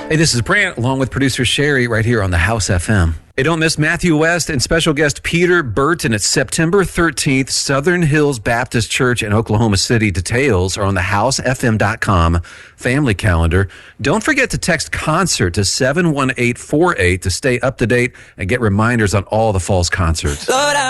Hey, this is Brant, along with producer Sherry, right here on the House FM. Hey, don't miss Matthew West and special guest Peter Burton. It's September 13th, Southern Hills Baptist Church in Oklahoma City. Details are on the housefm.com family calendar. Don't forget to text concert to 71848 to stay up to date and get reminders on all the fall's concerts.